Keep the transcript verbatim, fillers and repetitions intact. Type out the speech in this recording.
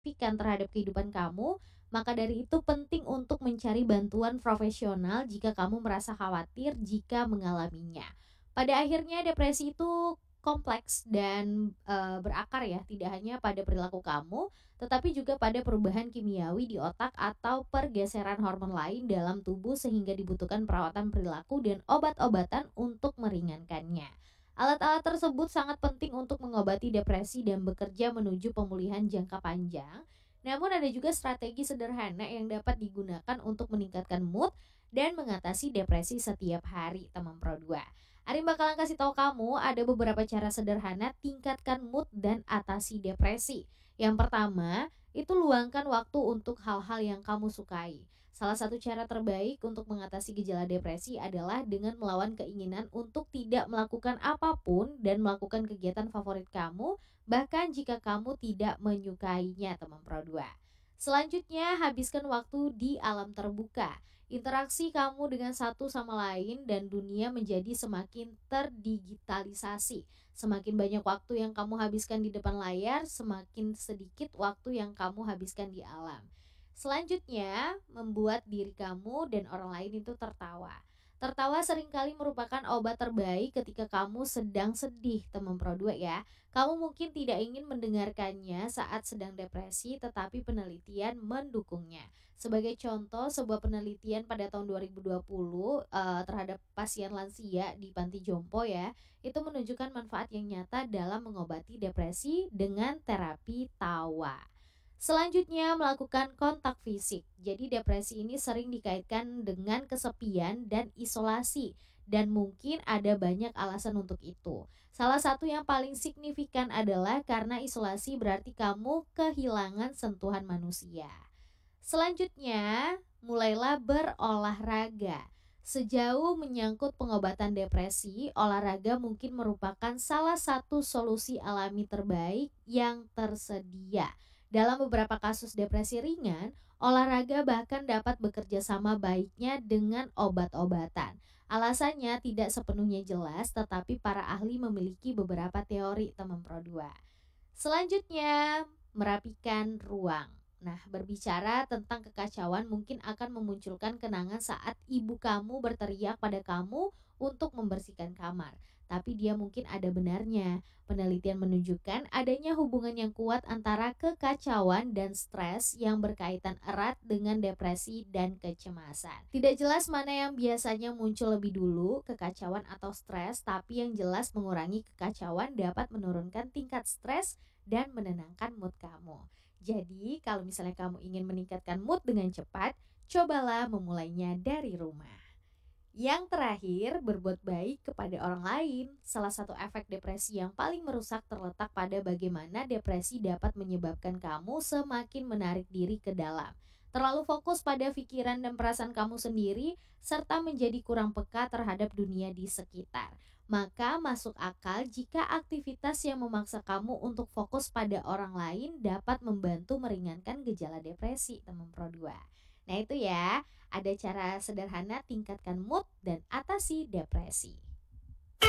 signifikan terhadap kehidupan kamu, maka dari itu penting untuk mencari bantuan profesional jika kamu merasa khawatir jika mengalaminya. Pada akhirnya depresi itu kompleks dan eh, berakar ya, tidak hanya pada perilaku kamu, tetapi juga pada perubahan kimiawi di otak atau pergeseran hormon lain dalam tubuh sehingga dibutuhkan perawatan perilaku dan obat-obatan untuk meringankannya. Alat-alat tersebut sangat penting untuk mengobati depresi dan bekerja menuju pemulihan jangka panjang. Namun ada juga strategi sederhana yang dapat digunakan untuk meningkatkan mood dan mengatasi depresi setiap hari, teman Pro dua. Arin bakalan kasih tahu kamu ada beberapa cara sederhana tingkatkan mood dan atasi depresi. Yang pertama, itu luangkan waktu untuk hal-hal yang kamu sukai. Salah satu cara terbaik untuk mengatasi gejala depresi adalah dengan melawan keinginan untuk tidak melakukan apapun dan melakukan kegiatan favorit kamu, bahkan jika kamu tidak menyukainya, teman Pro dua. Selanjutnya, habiskan waktu di alam terbuka. Interaksi kamu dengan satu sama lain dan dunia menjadi semakin terdigitalisasi. Semakin banyak waktu yang kamu habiskan di depan layar, semakin sedikit waktu yang kamu habiskan di alam. Selanjutnya, membuat diri kamu dan orang lain itu tertawa. Tertawa seringkali merupakan obat terbaik ketika kamu sedang sedih, teman Pro dua ya. Kamu mungkin tidak ingin mendengarkannya saat sedang depresi, tetapi penelitian mendukungnya. Sebagai contoh, sebuah penelitian pada tahun dua ribu dua puluh eh, terhadap pasien lansia di panti jompo ya, itu menunjukkan manfaat yang nyata dalam mengobati depresi dengan terapi tawa. Selanjutnya, melakukan kontak fisik. Jadi depresi ini sering dikaitkan dengan kesepian dan isolasi, dan mungkin ada banyak alasan untuk itu. Salah satu yang paling signifikan adalah karena isolasi berarti kamu kehilangan sentuhan manusia. Selanjutnya, mulailah berolahraga. Sejauh menyangkut pengobatan depresi, olahraga mungkin merupakan salah satu solusi alami terbaik yang tersedia. Dalam beberapa kasus depresi ringan, olahraga bahkan dapat bekerja sama baiknya dengan obat-obatan. Alasannya tidak sepenuhnya jelas, tetapi para ahli memiliki beberapa teori, teman Pro dua. Selanjutnya, merapikan ruang. Nah, berbicara tentang kekacauan mungkin akan memunculkan kenangan saat ibu kamu berteriak pada kamu untuk membersihkan kamar. Tapi dia mungkin ada benarnya. Penelitian menunjukkan adanya hubungan yang kuat antara kekacauan dan stres yang berkaitan erat dengan depresi dan kecemasan. Tidak jelas mana yang biasanya muncul lebih dulu, kekacauan atau stres, tapi yang jelas mengurangi kekacauan dapat menurunkan tingkat stres dan menenangkan mood kamu. Jadi, kalau misalnya kamu ingin meningkatkan mood dengan cepat, cobalah memulainya dari rumah. Yang terakhir, berbuat baik kepada orang lain. Salah satu efek depresi yang paling merusak terletak pada bagaimana depresi dapat menyebabkan kamu semakin menarik diri ke dalam. Terlalu fokus pada pikiran dan perasaan kamu sendiri, serta menjadi kurang peka terhadap dunia di sekitar. Maka masuk akal jika aktivitas yang memaksa kamu untuk fokus pada orang lain dapat membantu meringankan gejala depresi, teman Pro dua. Nah itu ya, ada cara sederhana tingkatkan mood dan atasi depresi.